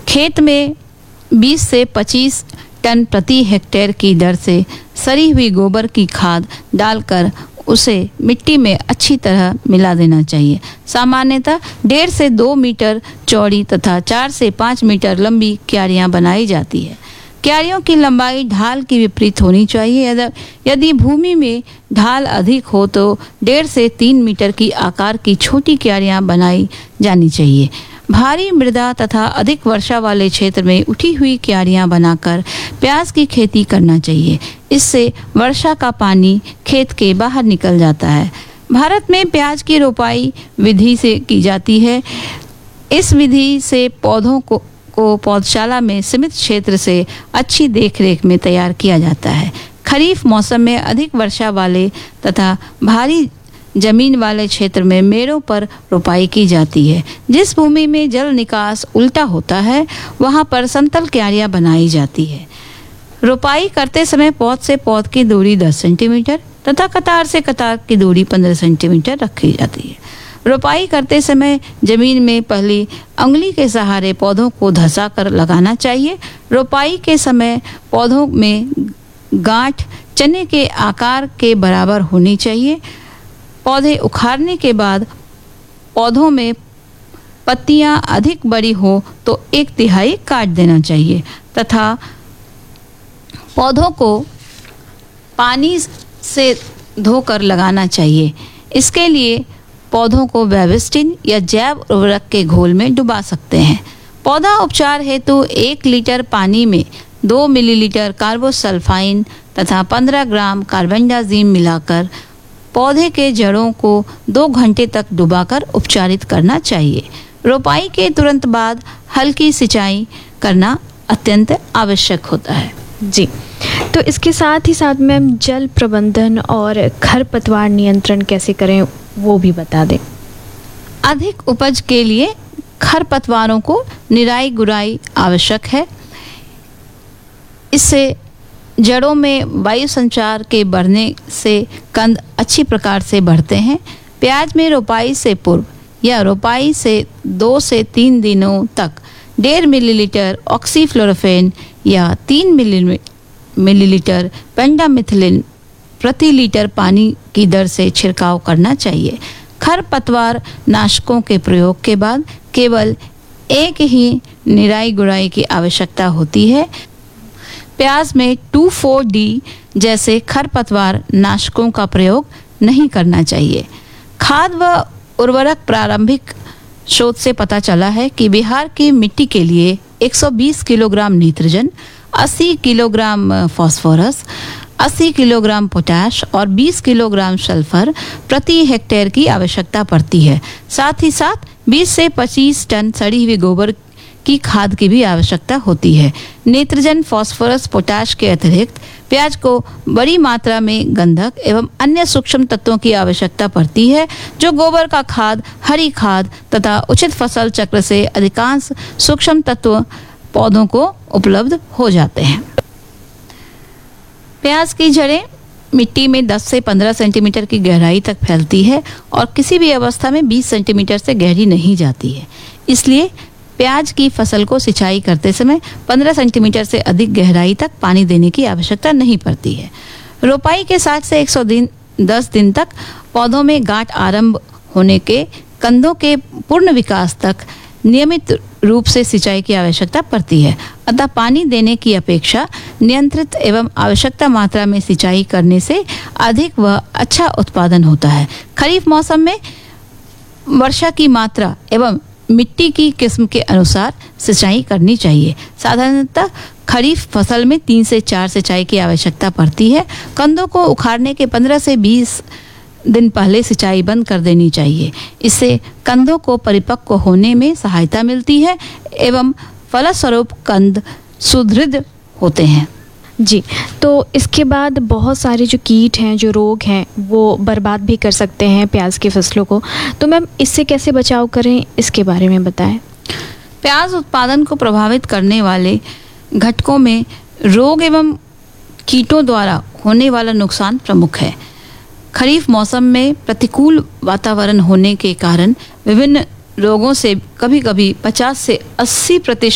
खेत में 20 से 25 टन प्रति हेक्टेयर की दर से सड़ी हुई गोबर की खाद डालकर उसे मिट्टी में अच्छी तरह मिला देना चाहिए। सामान्यतः 1.5 से 2 मीटर चौड़ी तथा 4 से 5 मीटर लंबी क्यारियां बनाई जाती है। क्यारियों की लंबाई ढाल के विपरीत होनी चाहिए। यदि भूमि में ढाल अधिक हो तो 1.5 से 3 मीटर की आकार की छोटी क्यारियां बनाई जानी चाहिए। भारी मृदा तथा अधिक वर्षा वाले क्षेत्र में उठी हुई क्यारियां बनाकर प्याज की खेती करना चाहिए। इससे वर्षा का पानी खेत के बाहर निकल जाता है। भारत में प्याज की रोपाई विधि से की जाती है। इस विधि से पौधों को पौधशाला में सीमित क्षेत्र से अच्छी देखरेख में तैयार किया जाता है। खरीफ मौसम में अधिक वर्षा वाले तथा भारी जमीन वाले क्षेत्र में मेड़ों पर रोपाई की जाती है। जिस भूमि में जल निकास उल्टा होता है वहां पर समतल क्यारियां बनाई जाती है। रोपाई करते समय पौध से पौध की दूरी 10 सेंटीमीटर तथा कतार से कतार की दूरी 15 सेंटीमीटर रखी जाती है। रोपाई करते समय जमीन में पहली उंगली के सहारे पौधों को धंसा कर लगाना चाहिए। रोपाई के समय पौधों में गांठ चने के आकार के बराबर होनी चाहिए। पौधे उखाड़ने के बाद पौधों में पत्तियां अधिक बड़ी हो तो 1/3 काट देना चाहिए तथा पौधों को पानी से धोकर लगाना चाहिए। इसके लिए पौधों को बेविस्टिन या जैव उर्वरक के घोल में डुबा सकते हैं। पौधा उपचार हेतु 1 लीटर पानी में 2 मिलीलीटर कार्बोसल्फाइन तथा 15 ग्राम कार्बेंडाजिम मिलाकर पौधे के जड़ों को 2 घंटे तक डुबाकर उपचारित करना चाहिए। रोपाई के तुरंत बाद हल्की सिंचाई करना अत्यंत आवश्यक होता है। जी, तो इसके साथ ही साथ मैम जल प्रबंधन और खरपतवार नियंत्रण कैसे करें वो भी बता दें। अधिक उपज के लिए खरपतवारों को निराई गुड़ाई आवश्यक है। इससे जड़ों में वायु संचार के बढ़ने से कंद अच्छी प्रकार से बढ़ते हैं। प्याज में रोपाई से पूर्व या रोपाई से 2 से 3 दिनों तक 1.5 मिलीलीटर ऑक्सीफ्लोरोफेन या 3 मिलीलीटर पेंडामिथिलिन प्रति लीटर पानी की दर से छिड़काव करना चाहिए। खरपतवार नाशकों के प्रयोग के बाद केवल एक ही निराई गुड़ाई की आवश्यकता होती है। प्याज में 2,4-D जैसे खरपतवार नाशकों का प्रयोग नहीं करना चाहिए। खाद व उर्वरक प्रारंभिक शोध से पता चला है कि बिहार की मिट्टी के लिए 120 kilogram nitrogen, 80 kilogram phosphorus, 80 kilogram potash और 20 किलोग्राम सल्फर प्रति हेक्टेयर की आवश्यकता पड़ती है। साथ ही साथ 20 से 25 टन सड़ी हुई गोबर की खाद की भी आवश्यकता होती है। नाइट्रोजन, फास्फोरस, पोटाश के अतिरिक्त प्याज को बड़ी मात्रा में गंधक एवं अन्य सूक्ष्म तत्वों की आवश्यकता पड़ती है, जो गोबर का खाद, हरी खाद तथा उचित फसल चक्र से अधिकांश सूक्ष्म तत्व पौधों को उपलब्ध हो जाते हैं। प्याज की जड़ें मिट्टी में 10 से 15 सेंटीमीटर की गहराई तक फैलती है और किसी भी अवस्था में 20 सेंटीमीटर से गहरी नहीं जाती है। इसलिए प्याज की फसल को सिंचाई करते समय 15 सेंटीमीटर से अधिक गहराई तक पानी देने की आवश्यकता नहीं पड़ती है। रोपाई के 60 से 110 दिन तक पौधों में गांठ आरंभ होने के कंदों के पूर्ण विकास तक नियमित रूप से सिंचाई की आवश्यकता पड़ती है। अतः पानी देने की अपेक्षा नियंत्रित एवं आवश्यकता मात्रा में सिंचाई करने से अधिक व अच्छा उत्पादन होता है। खरीफ मौसम में वर्षा की मात्रा एवं मिट्टी की किस्म के अनुसार सिंचाई करनी चाहिए। साधारणतः खरीफ फसल में 3 से 4 सिंचाई की आवश्यकता पड़ती है। कंदों को उखाड़ने के 15 से 20 दिन पहले सिंचाई बंद कर देनी चाहिए। इससे कंदों को परिपक्व होने में सहायता मिलती है एवं फलस्वरूप कंद सुदृढ़ होते हैं। जी, तो इसके बाद बहुत सारे जो कीट हैं, जो रोग हैं, वो बर्बाद भी कर सकते हैं प्याज की फसलों को। तो मैम इससे कैसे बचाव करें, इसके बारे में बताएं। प्याज उत्पादन को प्रभावित करने वाले घटकों में रोग एवं कीटों द्वारा होने वाला नुकसान प्रमुख है। खरीफ मौसम में प्रतिकूल वातावरण होने के कारण विभिन्न रोगों से कभी-कभी 50 से 80%